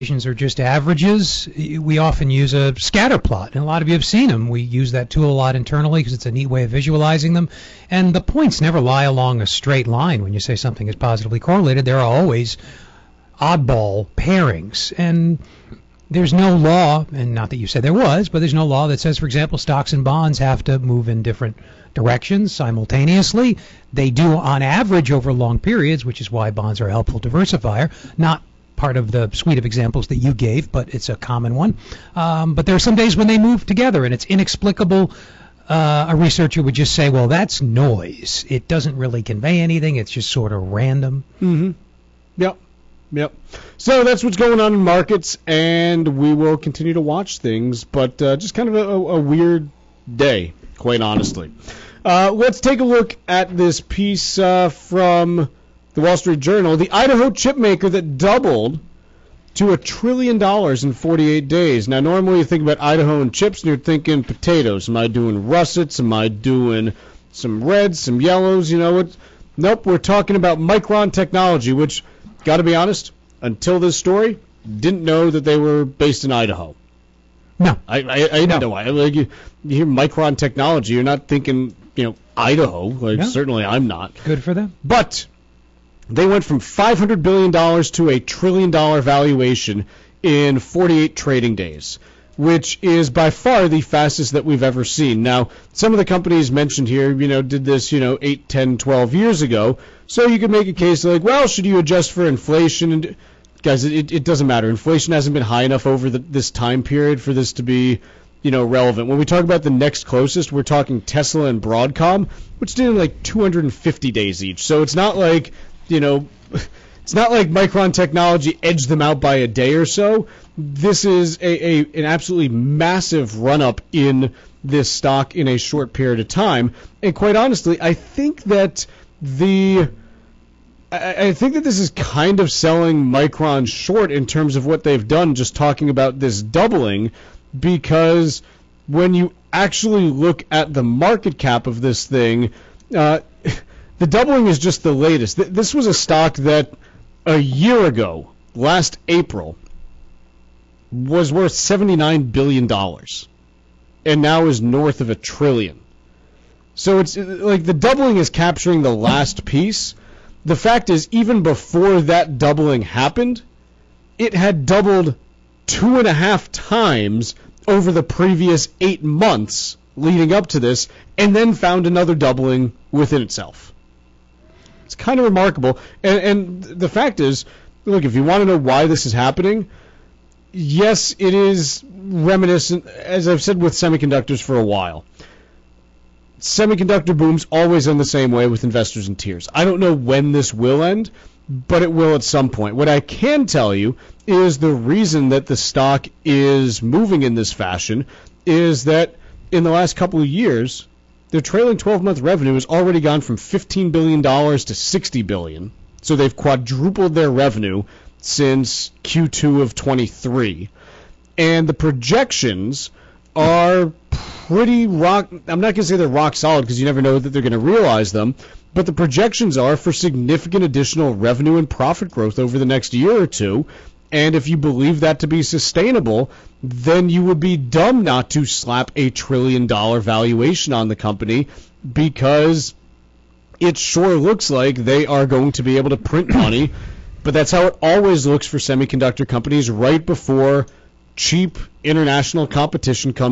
Are just averages. We often use a scatter plot, and a lot of you have seen them. We use that tool a lot internally because it's a neat way of visualizing them. And the points never lie along a straight line when you say something is positively correlated. There are always oddball pairings. And there's no law, and not that you said there was, but there's no law that says, for example, stocks and bonds have to move in different directions simultaneously. They do on average over long periods, which is why bonds are a helpful diversifier, not part of the suite of examples that you gave, but it's a common one. But there are some days when they move together, and it's inexplicable. A researcher would just say, well, that's noise. It doesn't really convey anything. It's just sort of random. Mm-hmm. Yep. So that's what's going on in markets, and we will continue to watch things, but just kind of a weird day, quite honestly. Let's take a look at this piece from the Wall Street Journal. The Idaho chip maker that doubled to $1 trillion in 48 days. Now, normally you think about Idaho and chips, and you're thinking potatoes. Am I doing russets? Am I doing some reds, some yellows? You know what? Nope, we're talking about Micron Technology, which, got to be honest, until this story, didn't know that they were based in Idaho. No. I didn't know why. Like, you hear Micron Technology, you're not thinking, Idaho. No. Certainly I'm not. Good for them. But they went from $500 billion to $1 trillion valuation in 48 trading days, which is by far the fastest that we've ever seen. Now, some of the companies mentioned here, did this, 8, 10, 12 years ago. So you could make a case like, well, should you adjust for inflation? And guys, it doesn't matter. Inflation hasn't been high enough over this time period for this to be, relevant. When we talk about the next closest, we're talking Tesla and Broadcom, which did in like 250 days each. So it's not like, it's not like Micron Technology edged them out by a day or so. This is an absolutely massive run-up in this stock in a short period of time. And quite honestly, I think that this is kind of selling Micron short in terms of what they've done, just talking about this doubling, because when you actually look at the market cap of this thing, the doubling is just the latest. This was a stock that a year ago, last April, was worth $79 billion and now is north of $1 trillion. So it's like the doubling is capturing the last piece. The fact is, even before that doubling happened, it had doubled 2.5 times over the previous 8 months leading up to this, and then found another doubling within itself. It's kind of remarkable. And the fact is, look, if you want to know why this is happening, yes, it is reminiscent, as I've said with semiconductors for a while. Semiconductor booms always end the same way with investors in tears. I don't know when this will end, but it will at some point. What I can tell you is the reason that the stock is moving in this fashion is that in the last couple of years, their trailing 12-month revenue has already gone from $15 billion to $60 billion. So they've quadrupled their revenue since Q2 of 23. And the projections are pretty I'm not going to say they're rock solid because you never know that they're going to realize them, but the projections are for significant additional revenue and profit growth over the next year or two. And if you believe that to be sustainable, then you would be dumb not to slap $1 trillion valuation on the company, because it sure looks like they are going to be able to print money. But that's how it always looks for semiconductor companies right before cheap international competition comes